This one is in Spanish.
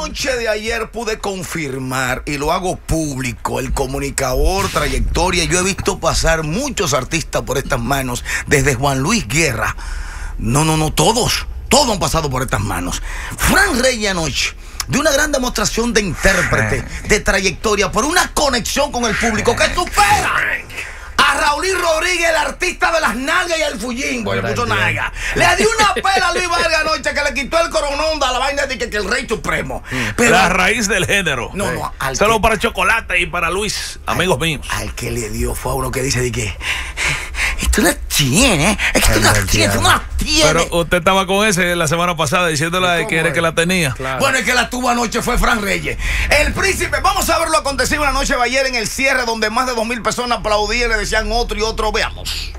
noche de ayer pude confirmar, y lo hago público, el comunicador, trayectoria. Yo he visto pasar muchos artistas por estas manos, desde Juan Luis Guerra. No, todos han pasado por estas manos. Fran Reyes anoche, de una gran demostración de intérprete, de trayectoria, por una conexión con el público que supera a Raulín Rodríguez, el artista de las nalgas y el fullín, le puso nalga. Le dio una pela a Luis Vargas anoche que le quitó el coronón a la vaina de que el rey supremo. Pero la raíz del género. No, solo para Chocolate y para Luis, amigos míos. Al que le dio fue a uno que dice de que esto no tiene, esto no tiene. Pero usted estaba con ese la semana pasada diciéndole de que era que la tenía. Claro. Bueno, el que la tuvo anoche fue Fran Reyes. El príncipe, vamos a ver lo acontecido una noche de ayer en el cierre, donde más de 2,000 personas aplaudían y le decían otro y otro. Veamos.